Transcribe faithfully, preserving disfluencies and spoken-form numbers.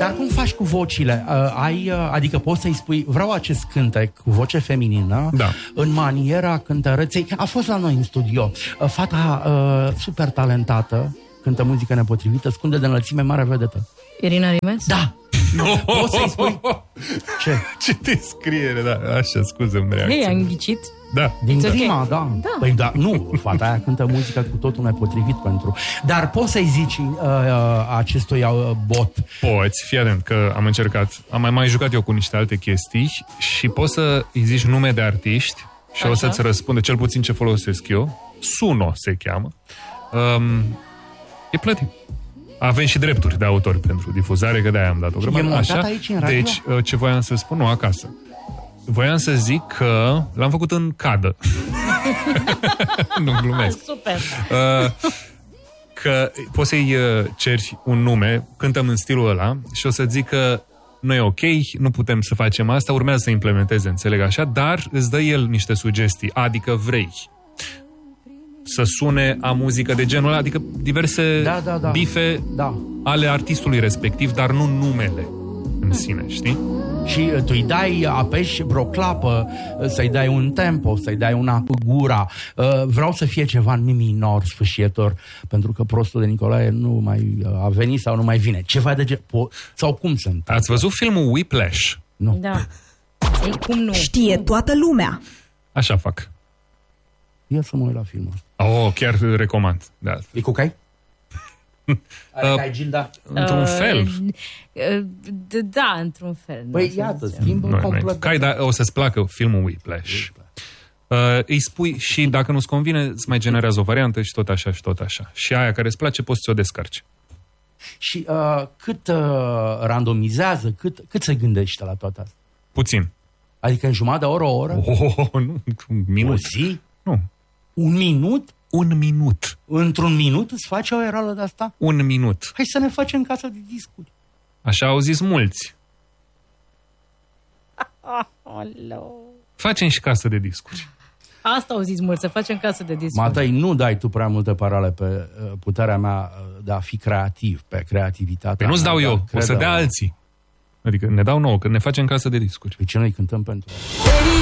Dar cum faci cu vocile? Uh, ai, uh, adică poți să-i spui, vreau acest cântec cu voce feminină, da. în maniera cântărăței. A fost la noi în studio. Uh, fata uh, super talentată, cântă muzică nepotrivită, scunde de înălțime, mare vedetă. Irina Rimes? Da. Poți să-i spui? Ce? Ce descriere, da. Așa, scuze-mi reacție. Hei, am ghicit? Da. Din It's prima, okay. da. Da. Păi da, nu, fata aia cântă muzică cu totul nepotrivit pentru... Dar poți să-i zici uh, uh, acestui uh, bot. Poți, fii atent, că am încercat, am mai, mai jucat eu cu niște alte chestii și poți să îi zici nume de artiști și așa. O să-ți răspunde, cel puțin ce folosesc eu. Suno se cheamă. Um, e plătit. Avem și drepturi de autor pentru difuzare, că de-aia am dat o grămadă. E montat aici în radio? Deci, ce voiam să spun, nu, acasă. Voiam să zic că l-am făcut în cadă. Nu glumesc. Super. Uh, că poți să-i uh, ceri un nume, cântăm în stilul ăla și o să zic că nu e ok, nu putem să facem asta, urmează să implementeze, înțeleg așa, dar îți dă el niște sugestii, adică vrei să sune a muzică de genul ăla, adică diverse da, da, da. bife da. ale artistului respectiv, dar nu numele în sine, știi? Și tu îi dai, apeși vreo clapă, să-i dai un tempo, să-i dai una cu gura. Vreau să fie ceva în mi minor, sfâșietor, pentru că prostul de Nicolae nu mai a venit sau nu mai vine. Ceva de gen... Sau cum se întâmplă? Ați văzut filmul Whiplash? Nu. Da. Ei, cum nu? Știe toată lumea. Așa fac. Ia să mă uit la filmul ăsta. Oh, chiar recomand. Da. E cu cai? Are Uh, cai, Gilda? Într-un Uh, fel. uh, Da, într-un fel. Băi, da, iată, să schimbă Noi, complet. noi. Cai, dar o să-ți placă filmul Whiplash. Uh, îi spui și dacă nu-ți convine, îți mai generează o variantă și tot așa și tot așa. Și aia care îți place, poți să o descarci. Și uh, cât uh, randomizează, cât, cât se gândește la toată asta? Puțin. Adică în jumătate de oră, o oră? Oh, nu, un minut. O zi? Nu. Un minut? Un minut. Într-un minut îți face o erală de asta? Un minut. Hai să ne facem casă de discuri. Așa au zis mulți. Facem și casă de discuri. Asta au zis mult, să facem casă de discuri. Matei, nu dai tu prea multe parale pe uh, puterea mea de a fi creativ, pe creativitatea. Păi nu-ți dau mea, eu, dar o să crede-mă. dea alții. Adică ne dau nouă, că ne facem casă de discuri. Pe ce noi cântăm pentru... Baby,